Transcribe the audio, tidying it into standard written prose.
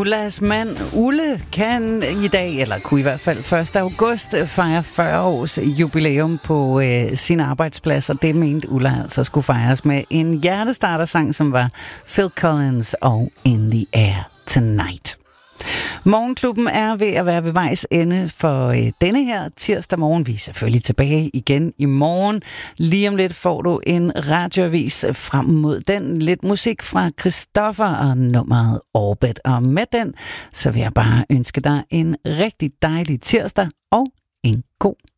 Ullas mand Ulle kan i dag, eller kunne i hvert fald 1. august, fejre 40 års jubilæum på sin arbejdsplads, og det mente Ulla altså skulle fejres med en hjertestartersang, som var Phil Collins og In the Air Tonight. Morgenklubben er ved at være ved vejs ende for denne her tirsdag morgen. Vi er selvfølgelig tilbage igen i morgen. Lige om lidt får du en radioavis frem mod den. Lidt musik fra Christoffer og nummeret Orbit. Og med den, så vil jeg bare ønske dig en rigtig dejlig tirsdag og en god